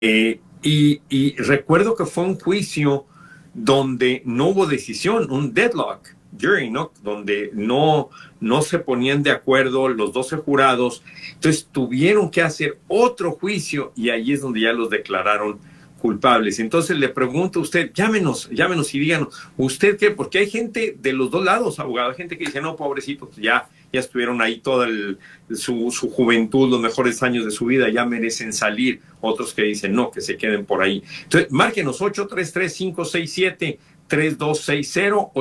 Y recuerdo que fue un juicio donde no hubo decisión, un deadlock jury, ¿no? Donde no se ponían de acuerdo los 12 jurados. Entonces tuvieron que hacer otro juicio y ahí es donde ya los declararon culpables. Entonces le pregunto a usted, llámenos y díganos, ¿usted qué? Porque hay gente de los dos lados, abogado, hay gente que dice, no, pobrecitos, ya estuvieron ahí toda su juventud, los mejores años de su vida, ya merecen salir. Otros que dicen, no, que se queden por ahí. Entonces, márquenos 833-567-3260,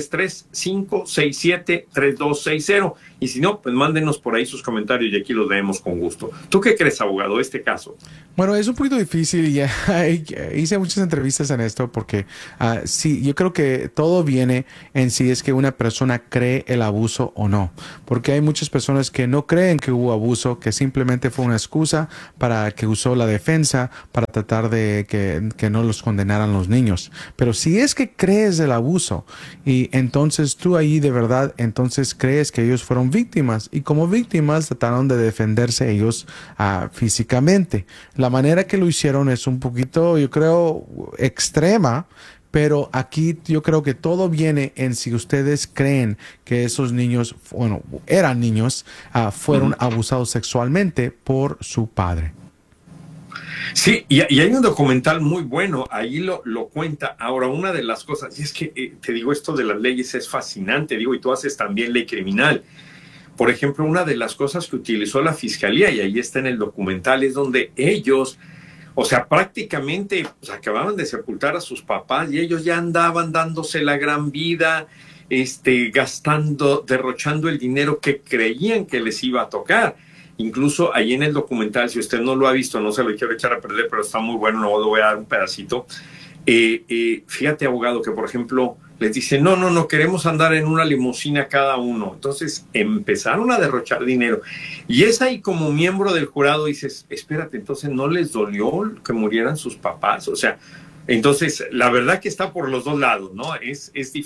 833-567-3260, y si no, pues mándenos por ahí sus comentarios y aquí los leemos con gusto. ¿Tú qué crees, abogado, de este caso? Bueno, es un poquito difícil y ya hice muchas entrevistas en esto porque sí, yo creo que todo viene en si es que una persona cree el abuso o no. Porque hay muchas personas que no creen que hubo abuso, que simplemente fue una excusa para que usó la defensa para tratar de que no los condenaran los niños. Pero si es que crees el abuso y entonces tú ahí de verdad, entonces crees que ellos fueron víctimas y como víctimas trataron de defenderse ellos físicamente. La manera que lo hicieron es un poquito, yo creo, extrema, pero aquí yo creo que todo viene en si ustedes creen que esos niños, bueno, eran niños, fueron abusados sexualmente por su padre. Sí, y hay un documental muy bueno, ahí lo cuenta. Ahora, una de las cosas, y es que te digo, esto de las leyes es fascinante, digo, y tú haces también ley criminal. Por ejemplo, una de las cosas que utilizó la fiscalía, y ahí está en el documental, es donde ellos, o sea, prácticamente pues, acababan de sepultar a sus papás y ellos ya andaban dándose la gran vida, gastando, derrochando el dinero que creían que les iba a tocar. Incluso ahí en el documental, si usted no lo ha visto, no se lo quiero echar a perder, pero está muy bueno, no le voy a dar un pedacito. Fíjate, abogado, que por ejemplo les dicen, no, queremos andar en una limusina cada uno. Entonces empezaron a derrochar dinero. Y es ahí como miembro del jurado dices, espérate, entonces no les dolió que murieran sus papás. O sea, entonces la verdad que está por los dos lados, ¿no? Es difícil.